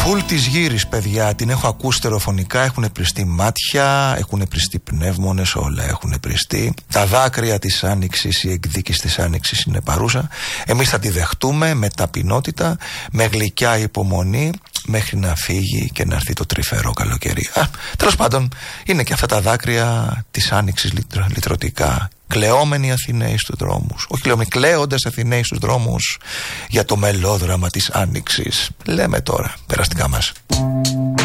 Φουλ της γύρης, παιδιά, την έχω ακούσει στερεοφωνικά. Έχουν πριστεί μάτια, έχουν πριστεί πνεύμονες, όλα έχουν πριστεί. Τα δάκρυα της άνοιξης, η εκδίκηση της άνοιξης είναι παρούσα. Εμείς θα τη δεχτούμε με ταπεινότητα, με γλυκιά υπομονή, μέχρι να φύγει και να έρθει το τρυφερό καλοκαίρι. Τέλος πάντων, είναι και αυτά τα δάκρυα της άνοιξης λυτρωτικά. Κλαιόμενοι Αθηναίοι στους δρόμους. Όχι, λέμε κλαίοντας Αθηναίοι στους δρόμους για το μελόδραμα της άνοιξης. Λέμε τώρα περαστικά μας.